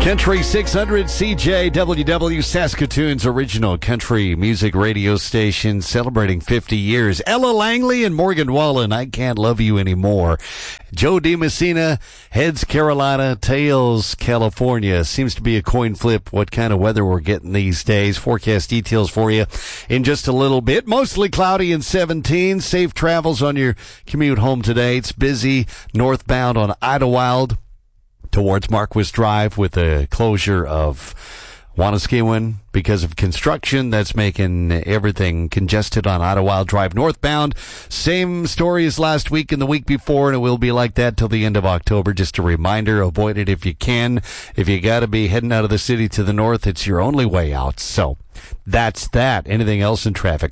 Country 600 CJWW, Saskatoon's original country music radio station, celebrating 50 years. Ella Langley and Morgan Wallen, I Can't Love You Anymore. Joe DiMessina heads Carolina, tails California. Seems to be a coin flip what kind of weather we're getting these days. Forecast details for you in just a little bit. Mostly cloudy and 17. Safe travels on your commute home today. It's busy northbound on Idlewild towards Marquis Drive with the closure of Wanuskewin because of construction that's making everything congested on Idlewild Drive northbound. Same story as last week and the week before, and it will be like that till the end of October. Just a reminder, avoid it if you can. If you got to be heading out of the city to the north, it's your only way out. So that's that. Anything else in traffic?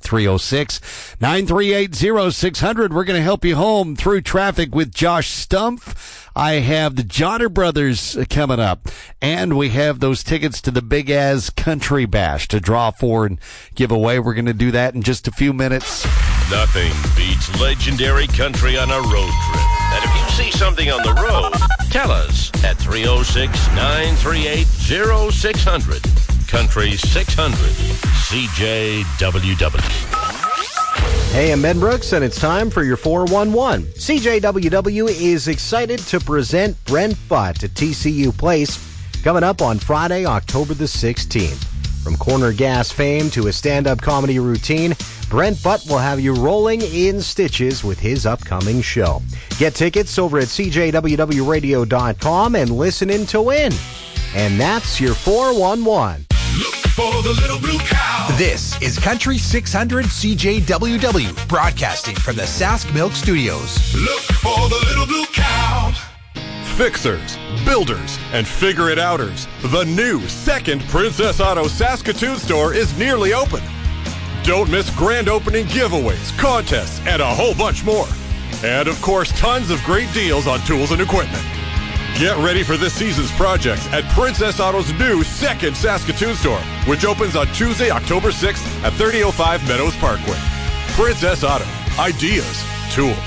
306-938-0600. We're going to help you home through traffic with Josh Stumpf. I have the Johnner Brothers coming up, and we have those tickets to the Big Az Country Bash to draw for and give away. We're going to do that in just a few minutes. Nothing beats legendary country on a road trip. And if you see something on the road, tell us at 306-938-0600. Country 600 CJWW. Hey, I'm Ben Brooks, and it's time for your 411. CJWW is excited to present Brent Butt at TCU Place coming up on Friday, October the 16th. From corner gas fame to a stand-up comedy routine, Brent Butt will have you rolling in stitches with his upcoming show. Get tickets over at CJWWradio.com and listen in to win. And that's your 411. Look for the little blue cow. This is Country 600 CJWW, broadcasting from the Sask Milk Studios. Look for the little blue cow. Fixers, builders, and figure-it-outers. The new second Princess Auto Saskatoon store is nearly open. Don't miss grand opening giveaways, contests, and a whole bunch more. And, of course, tons of great deals on tools and equipment. Get ready for this season's projects at Princess Auto's new second Saskatoon store, which opens on Tuesday, October 6th at 3005 Meadows Parkway. Princess Auto. Ideas. Tools.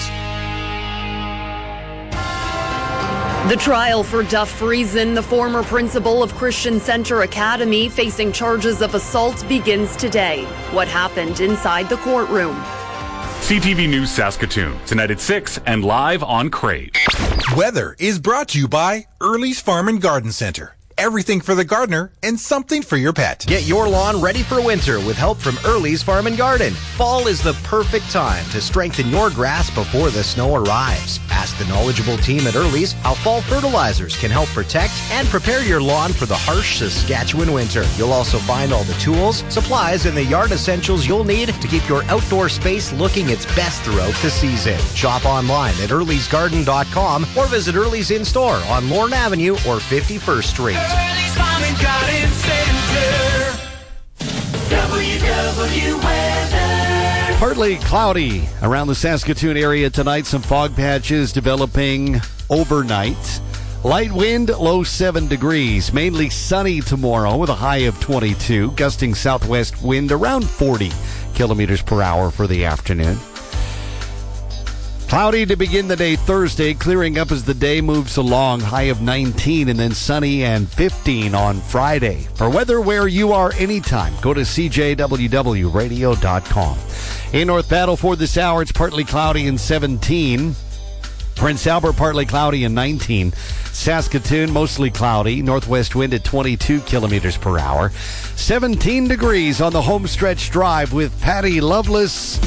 The trial for Duff Friesen, the former principal of Christian Center Academy, facing charges of assault, begins today. What happened inside the courtroom? CTV News Saskatoon, tonight at 6 and live on Crave. Weather is brought to you by Early's Farm and Garden Center. Everything for the gardener and something for your pet. Get your lawn ready for winter with help from Early's Farm and Garden. Fall is the perfect time to strengthen your grass before the snow arrives. Ask the knowledgeable team at Early's how fall fertilizers can help protect and prepare your lawn for the harsh Saskatchewan winter. You'll also find all the tools, supplies, and the yard essentials you'll need to keep your outdoor space looking its best throughout the season. Shop online at earlysgarden.com or visit Early's in-store on Lorne Avenue or 51st Street. Early's Farm and Garden Center. WW weather. Partly cloudy around the Saskatoon area tonight. Some fog patches developing overnight. Light wind, low 7 degrees. Mainly sunny tomorrow with a high of 22. Gusting southwest wind around 40 kilometers per hour for the afternoon. Cloudy to begin the day Thursday, clearing up as the day moves along. High of 19 and then sunny and 15 on Friday. For weather where you are anytime, go to CJWWradio.com. In North Battleford this hour, it's partly cloudy and 17. Prince Albert, partly cloudy and 19. Saskatoon, mostly cloudy. Northwest wind at 22 kilometers per hour. 17 degrees on the home stretch drive with Patty Loveless.